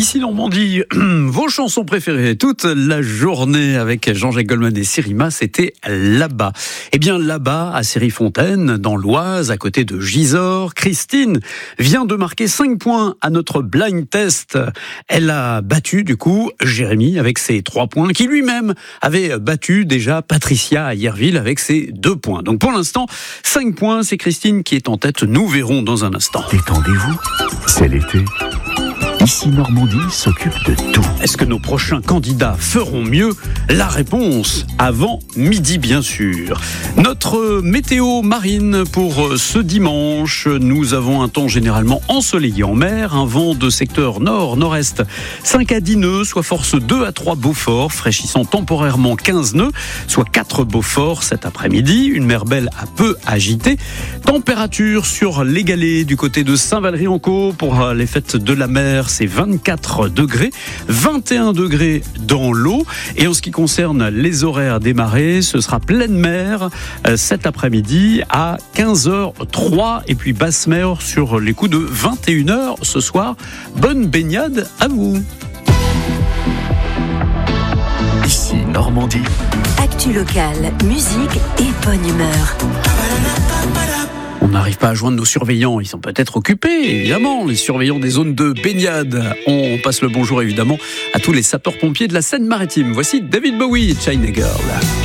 Ici Normandie, vos chansons préférées toute la journée avec Jean-Jacques Goldman et Sirima, c'était Là-bas. Eh bien là-bas, à Série-Fontaine, dans l'Oise, à côté de Gisors, Christine vient de marquer 5 points à notre blind test. Elle a battu du coup Jérémy avec ses 3 points, qui lui-même avait battu déjà Patricia à Yerville avec ses 2 points. Donc pour l'instant, 5 points, c'est Christine qui est en tête. Nous verrons dans un instant. Détendez-vous, c'est l'été. Ici Normandie s'occupe de tout. Est-ce que nos prochains candidats feront mieux ? La réponse avant midi, bien sûr. Notre météo marine pour ce dimanche. Nous avons un temps généralement ensoleillé en mer, un vent de secteur nord-nord-est 5 à 10 nœuds, soit force 2 à 3 Beaufort, fraîchissant temporairement 15 nœuds, soit 4 Beaufort cet après-midi. Une mer belle à peu agitée. Température sur les galets du côté de Saint-Valery-en-Caux pour les fêtes de la mer. C'est 24 degrés, 21 degrés dans l'eau. Et en ce qui concerne les horaires des marées, ce sera pleine mer cet après-midi à 15h03 et puis basse mer sur les coups de 21h ce soir. Bonne baignade à vous. Ici Normandie. Actu locale, musique et bonne humeur. On n'arrive pas à joindre nos surveillants, ils sont peut-être occupés, évidemment, les surveillants des zones de baignade. On passe le bonjour évidemment à tous les sapeurs-pompiers de la Seine-Maritime. Voici David Bowie et China Girl.